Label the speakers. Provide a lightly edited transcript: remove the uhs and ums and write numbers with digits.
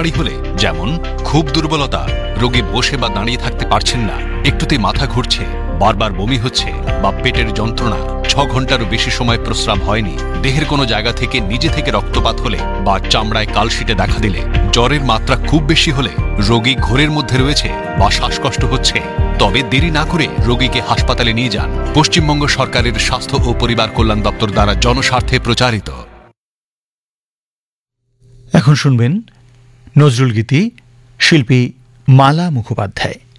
Speaker 1: বাড়াবাড়ি হলে, যেমন খুব দুর্বলতা, রোগী বসে বা দাঁড়িয়ে থাকতে পারছেন না, একটুতেই মাথা ঘুরছে, বারবার বমি হচ্ছে বা পেটের যন্ত্রণা, 6 ঘন্টারও বেশি সময় প্রস্রাব হয়নি, দেহের কোনো জায়গা থেকে নিজে থেকে রক্তপাত হলে বা চামড়ায় কালশিটে দেখা দিলে, জ্বরের মাত্রা খুব বেশি হলে, রোগী ঘোরের মধ্যে রয়েছে বা শ্বাসকষ্ট হচ্ছে, তবে দেরি না করে রোগীকে হাসপাতালে নিয়ে যান। পশ্চিমবঙ্গ সরকারের স্বাস্থ্য ও পরিবার কল্যাণ দপ্তর দ্বারা জনস্বার্থে প্রচারিত।
Speaker 2: এখন শুনবেন নজরুল গীতি, শিল্পী মালা মুখোপাধ্যায়।